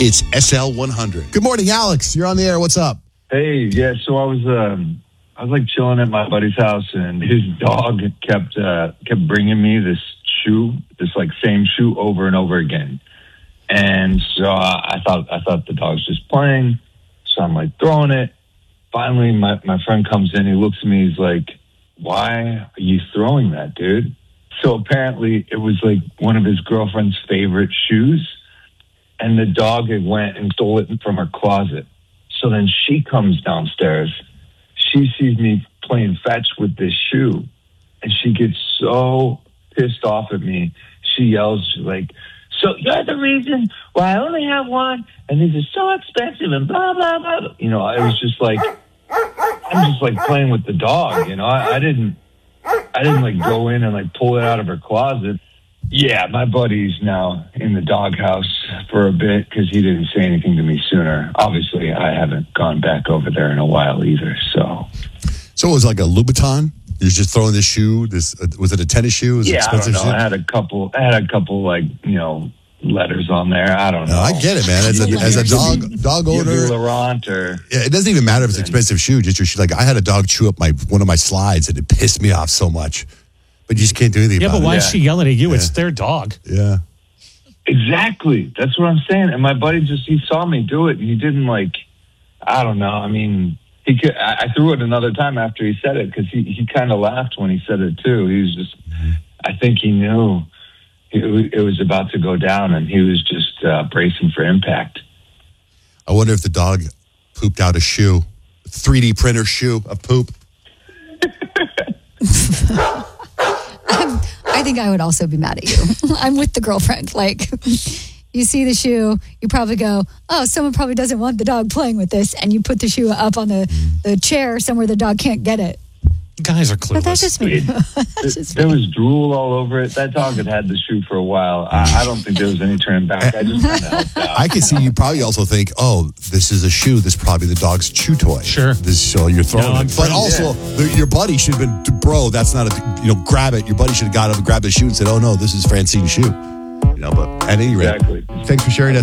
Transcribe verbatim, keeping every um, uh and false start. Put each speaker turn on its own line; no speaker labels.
It's S L one hundred. Good morning, Alex. You're on the air. What's up?
Hey, yeah, so I was um, I was like chilling at my buddy's house, and his dog kept uh, kept bringing me this shoe, this like same shoe over and over again. And so I thought I thought the dog's just playing, so I'm like throwing it. Finally, my my friend comes in. He looks at me. He's like, "Why are you throwing that, dude?" So apparently, it was like one of his girlfriend's favorite shoes, and the dog had went and stole it from her closet. So then she comes downstairs. She sees me playing fetch with this shoe, and she gets so pissed off at me. She yells, she's like, "So you're the reason why I only have one, and these are so expensive, and blah, blah, blah." You know, I was just like, I'm just like playing with the dog, you know. I, I didn't, I didn't like go in and like pull it out of her closet. Yeah, my buddy's now in the doghouse for a bit because he didn't say anything to me sooner. Obviously, I haven't gone back over there in a while either. So,
so it was like a Louboutin. You're just throwing this shoe. This uh, was it a tennis shoe? Was it
yeah,
expensive
I don't know.
shoe?
I had a couple. I had a couple like you know letters on there. I don't know.
No, I get it, man. As a as a dog dog owner,
Laurent or
yeah, it doesn't even matter if it's an expensive shoe. Just your shoe. Like I had a dog chew up my one of my slides, and it pissed me off so much. But you just can't do anything
Yeah,
about
but why
it.
is she yelling at you?
Yeah.
It's their dog.
Yeah.
Exactly. That's what I'm saying. And my buddy just, he saw me do it and he didn't like, I don't know. I mean, he could, I, I threw it another time after he said it because he, he kind of laughed when he said it too. He was just, I think he knew it, it was about to go down and he was just uh, bracing for impact.
I wonder if the dog pooped out a shoe, three D printer shoe of poop.
I think I would also be mad at you. I'm with the girlfriend. Like, you see the shoe, you probably go, "Oh, someone probably doesn't want the dog playing with this," and you put the shoe up on the, the chair somewhere the dog can't get it.
Guys are clueless.
But that's just me.
It,
that's just
there
me.
was drool all over it. That dog had had the shoe for a while. I, I don't think there was any turning back. I just kind of helped out.
I can see you probably also think, oh, this is a shoe. This is probably the dog's chew toy.
Sure.
This so you're throwing
No, I'm
it. But
friends.
also, the, your buddy should have been, bro, that's not a, you know, grab it. Your buddy should have got up and grabbed the shoe and said, oh, no, this is Francine's shoe. You know, but at any rate,
Exactly.
thanks for sharing that.